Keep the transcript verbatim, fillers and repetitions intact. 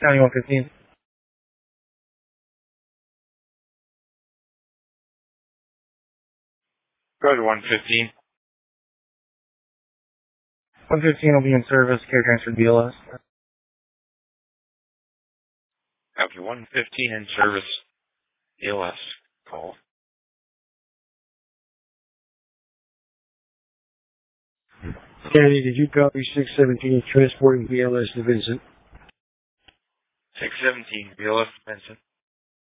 County one fifteen. Roger one fifteen. one fifteen will be in service, care transfer B L S. Copy one fifteen in service. B L S. Call. Danny, did you copy six seventeen transporting B L S to Vincent? six seventeen, B L S to Vincent.